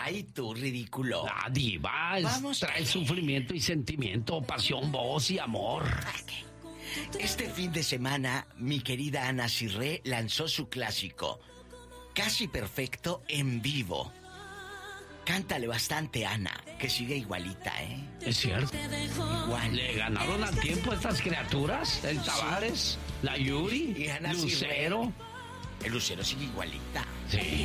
Ay, tú, ridículo. La diva Vamos, trae sufrimiento y sentimiento, pasión, voz y amor. Este fin de semana, mi querida Ana Cirré lanzó su clásico, Casi Perfecto, en vivo. Cántale bastante, Ana, que sigue igualita, ¿eh? Es cierto. Igual. Le ganaron al tiempo a estas criaturas, el Tavares, la Yuri, Y Ana Lucero. El Lucero sigue igualita. Sí.